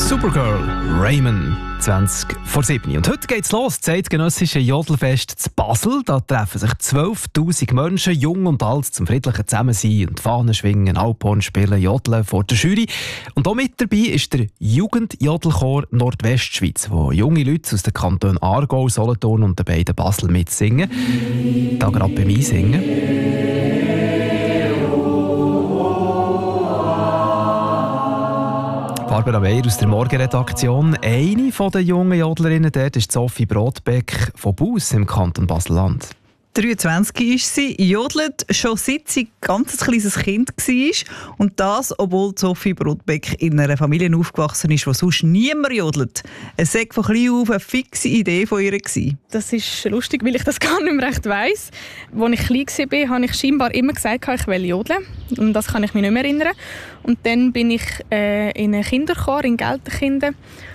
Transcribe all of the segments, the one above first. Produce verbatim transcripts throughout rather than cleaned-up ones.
Supergirl, Raymond, zwanzig vor sieben. Und heute geht's los, das eidgenössische Jodelfest zu Basel. Da treffen sich zwölftausend Menschen, jung und alt, zum friedlichen Zusammensein und Fahnen schwingen, Alphorn spielen, jodeln vor der Jury. Und auch mit dabei ist der Jugendjodelchor Nordwestschweiz, wo junge Leute aus den Kantonen Aargau, Solothurn und den beiden Basel mitsingen. Da gerade beim Einsingen. Barbara Weyer aus der Morgenredaktion. Eine der jungen Jodlerinnen dort ist Sophie Brodbeck von Buss im Kanton Basel-Land. dreiundzwanzig ist sie, jodelt schon seit sie ein ganz kleines Kind war. Und das, obwohl Sophie Brodbeck in einer Familie aufgewachsen ist, wo sonst niemand jodelt. Es war von klein auf eine fixe Idee von ihr. Das ist lustig, weil ich das gar nicht mehr recht weiss. Als ich klein war, habe ich scheinbar immer gesagt, ich will jodeln. Und das kann ich mich nicht mehr erinnern. Und dann bin ich äh, in einem Kinderchor in Gelterkinden.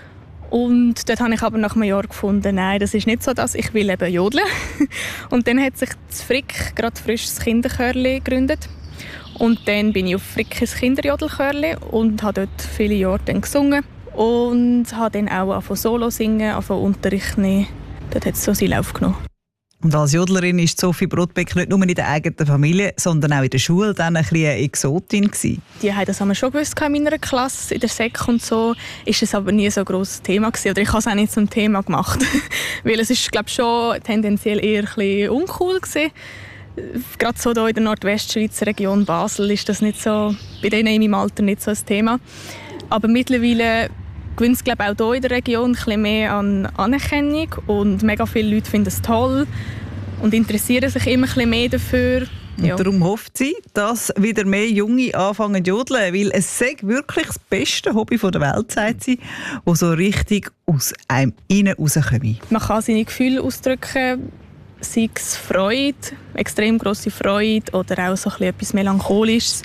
Und dort habe ich aber nach einem Jahr gefunden, nein, das ist nicht so, dass ich will eben jodeln. Und dann hat sich das Frick gerade frisch das Kinderchörli gegründet. Und dann bin ich auf Frickes Kinderjodelchörli und habe dort viele Jahre dann gesungen. Und habe dann auch angefangen Solo singen, angefangen Unterricht nehmen. Dort hat es so seinen Lauf genommen. Und als Jodlerin war Sophie Brodbeck nicht nur in der eigenen Familie, sondern auch in der Schule dann ein bisschen eine Exotin gewesen. Die haben das haben wir schon gewusst in meiner Klasse, in der Sek und so. Ist es aber nie so ein grosses Thema gewesen. Oder ich habe es auch nicht zum Thema gemacht. Weil es ist, glaube ich, schon tendenziell eher ein bisschen uncool gewesen. Gerade so hier in der Nordwestschweizer Region Basel ist das nicht so, bei denen in meinem Alter nicht so ein Thema. Aber mittlerweile gewinnt es, glaube ich, auch hier in der Region ein bisschen mehr an Anerkennung und mega viele Leute finden es toll und interessieren sich immer ein bisschen mehr dafür. Ja. Und darum hofft sie, dass wieder mehr Junge anfangen zu jodeln, weil es sei wirklich das beste Hobby der Welt, sagt sie, das so richtig aus einem innen rauskommt. Man kann seine Gefühle ausdrücken, sei es Freude, extrem grosse Freude oder auch so ein bisschen etwas Melancholisches.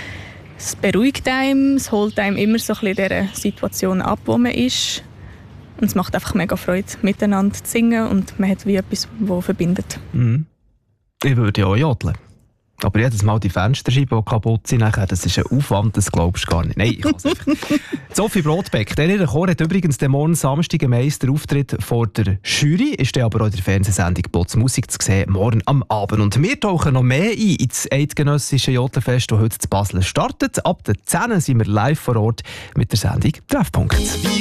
Es beruhigt einem, es holt einem immer so ein bisschen dieser Situation ab, wo man ist. Und es macht einfach mega Freude, miteinander zu singen und man hat wie etwas, das verbindet. Mhm. Ich würde ja auch jodeln. Aber jedes Mal die Fensterscheiben, die kaputt sind, nachher, das ist ein Aufwand, das glaubst du gar nicht. Nein, ich kann es einfach. Sophie Brodbeck, der ihre Chor hat übrigens den morgen Samstag einen Meisterauftritt vor der Jury, ist dann aber auch in der Fernsehsendung «Bots Musik» zu sehen, morgen am Abend. Und wir tauchen noch mehr ein ins eidgenössische Jodelfest, das heute in Basel startet. Ab der zehn sind wir live vor Ort mit der Sendung «Treffpunkt».